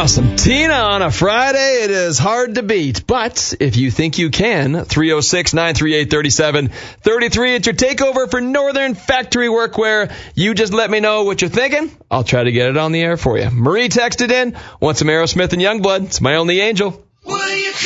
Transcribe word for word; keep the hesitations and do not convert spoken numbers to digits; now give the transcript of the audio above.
Awesome. Tina on a Friday, it is hard to beat. But if you think you can, three oh six, nine three eight, three seven three three. It's your takeover for Northern Factory Workwear. You just let me know what you're thinking. I'll try to get it on the air for you. Marie texted in, want some Aerosmith and Youngblood. It's My Only Angel.